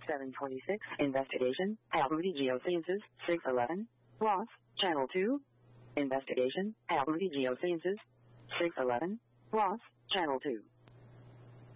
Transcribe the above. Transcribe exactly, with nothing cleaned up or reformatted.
seven twenty-six. Investigation. Albury Geosciences. six eleven. Ross. Channel two. Investigation. Albury Geosciences. six eleven. Ross. Channel two.